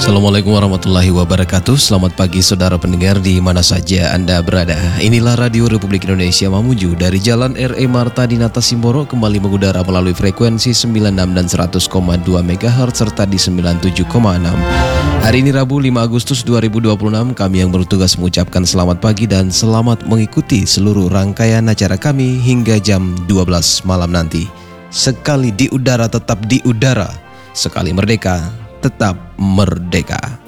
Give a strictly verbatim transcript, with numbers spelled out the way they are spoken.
Assalamualaikum warahmatullahi wabarakatuh. Selamat pagi saudara pendengar di mana saja Anda berada. Inilah Radio Republik Indonesia Mamuju dari Jalan R E Marta Dinata Simboro kembali mengudara melalui frekuensi sembilan puluh enam dan seratus koma dua megahertz serta di sembilan puluh tujuh koma enam. Hari ini Rabu lima Agustus dua ribu dua puluh enam, kami yang bertugas mengucapkan selamat pagi dan selamat mengikuti seluruh rangkaian acara kami hingga jam dua belas malam nanti. Sekali di udara tetap di udara, sekali merdeka tetap merdeka.